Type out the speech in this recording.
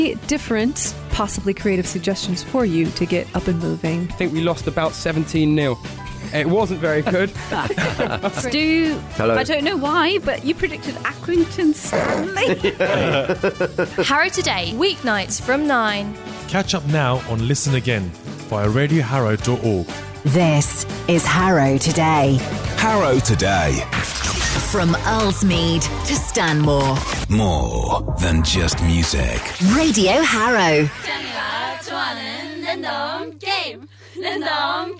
different, possibly creative suggestions for you to get up and moving. I think we lost about 17-0. It wasn't very good. Stu, Hello. I don't know why, but you predicted Accrington Stanley. Harrow Today, weeknights from 9. Catch up now on Listen Again via radioharrow.org. This is Harrow Today. Harrow Today. From Earlsmead to Stanmore. More than just music. Radio Harrow. Game.